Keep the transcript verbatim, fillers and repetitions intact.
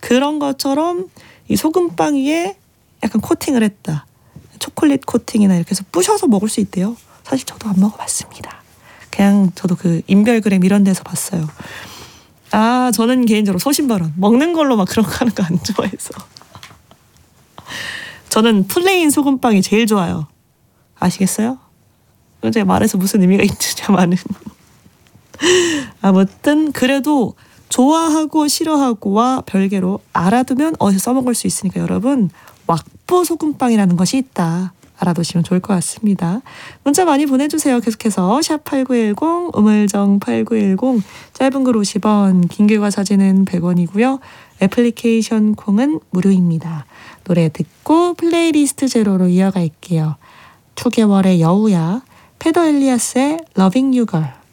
그런 것처럼 이 소금빵 위에 약간 코팅을 했다. 초콜릿 코팅이나 이렇게 해서 부셔서 먹을 수 있대요. 사실 저도 안 먹어봤습니다. 그냥 저도 그 인별그램 이런 데서 봤어요. 아, 저는 개인적으로 소신발언. 먹는 걸로 막 그런 거 하는 거 안 좋아해서. 저는 플레인 소금빵이 제일 좋아요. 아시겠어요? 제가 말해서 무슨 의미가 있느냐마는. 아무튼 그래도 좋아하고 싫어하고와 별개로 알아두면 어디서 써먹을 수 있으니까 여러분 왁부 소금빵이라는 것이 있다. 알아두시면 좋을 것 같습니다. 문자 많이 보내주세요. 계속해서 샵 팔구일공 우물정 팔구일공 짧은 글 오십 원 긴 글과 사진은 백 원이고요. 애플리케이션 콩은 무료입니다. 노래 듣고 플레이리스트 제로로 이어갈게요. 두 개월의 여우야 페더 엘리아스의 Loving You Girl.